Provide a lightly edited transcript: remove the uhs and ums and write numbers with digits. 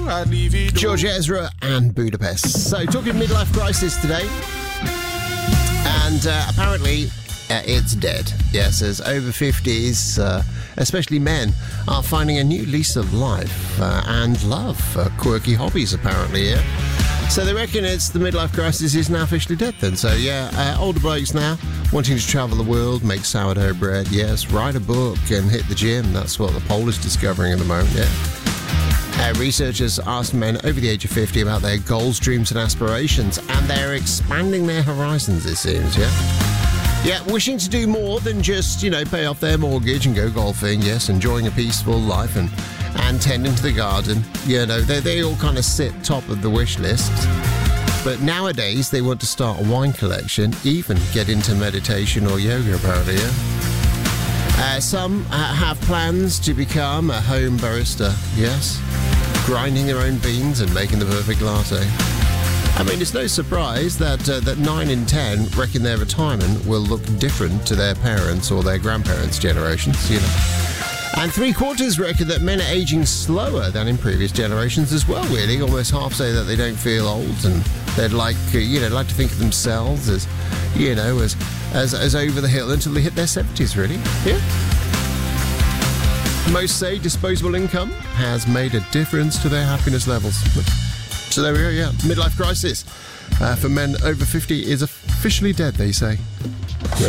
I'd leave it. George Ezra and Budapest. So, talking midlife crisis today. And apparently, it's dead. Yes, as over 50s, especially men, are finding a new lease of life and love for quirky hobbies, apparently, yeah. So they reckon it's the midlife crisis is now officially dead then. So yeah, older blokes now wanting to travel the world, make sourdough bread, yes, write a book and hit the gym. That's what the poll is discovering at the moment, yeah. Researchers asked men over the age of 50 about their goals, dreams and aspirations, and they're expanding their horizons, it seems, yeah. Yeah, wishing to do more than just, pay off their mortgage and go golfing, yes, enjoying a peaceful life and tending to the garden. They all kind of sit top of the wish list. But nowadays, they want to start a wine collection, even get into meditation or yoga, apparently, yeah. Some have plans to become a home barista, yes, grinding their own beans and making the perfect latte. I mean, it's no surprise that 9 in 10 reckon their retirement will look different to their parents' or their grandparents' generations, And 3/4 reckon that men are aging slower than in previous generations as well, really. Almost half say that they don't feel old and they'd like to think of themselves as, as over the hill until they hit their 70s, really. Yeah. Most say disposable income has made a difference to their happiness levels. So there we go, yeah. Midlife crisis for men over 50 is officially dead, they say.